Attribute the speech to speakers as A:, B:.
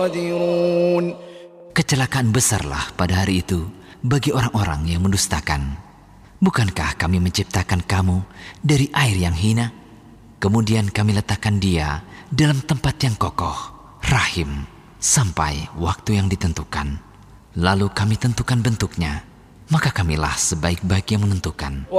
A: قادرون.
B: Kecelakaan besarlah pada hari itu bagi orang-orang yang mendustakan. Bukankah kami menciptakan kamu dari air yang hina? Kemudian kami letakkan dia dalam tempat yang kokoh, rahim, sampai waktu yang ditentukan. Lalu kami tentukan bentuknya, maka kamilah sebaik-baik yang menentukan.